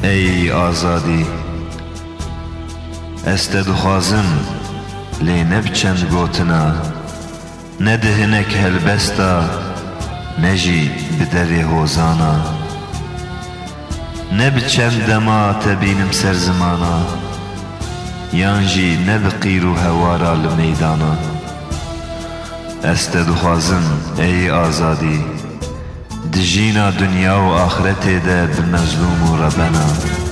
ey azadî ez te dixwazim lê ne bi çend gotina, ne di hinek helbesta, ne jî bi devê hozana, ne bi çend dema te bînim ser zimana, yan jî ne bi qîr û hewara li meydana. Ez te dixwazim ey azadî di jîna dunya û axiretê de bi mezlûm û rebena.